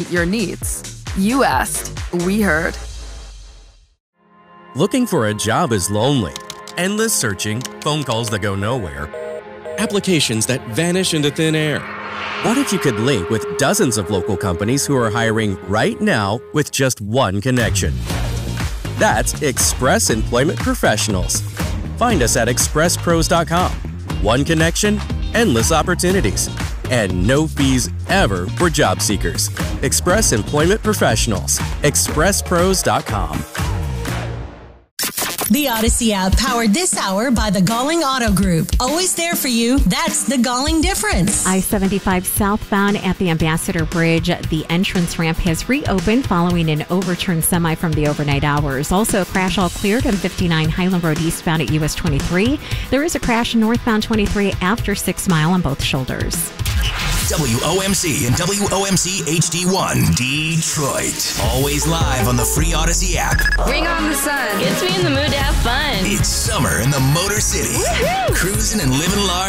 meet your needs. You asked, we heard. Looking for a job is lonely. Endless searching, phone calls that go nowhere, applications that vanish into thin air. What if you could link with dozens of local companies who are hiring right now with just one connection? That's Express Employment Professionals. Find us at expresspros.com. One connection, endless opportunities, and no fees ever for job seekers. Express Employment Professionals. expresspros.com. The Odyssey app powered this hour by the Galling Auto Group. Always there for you. That's the Galling difference. I-75 southbound at the Ambassador Bridge. The entrance ramp has reopened following an overturned semi from the overnight hours. Also, a crash all cleared on 59 Highland Road eastbound at US 23. There is a crash northbound 23 after 6 Mile on both shoulders. WOMC and WOMC HD1 Detroit. Always live on the free Odyssey app. Bring on the sun. Gets me in the mood to have fun. It's summer in the Motor City. Woohoo! Cruising and living large.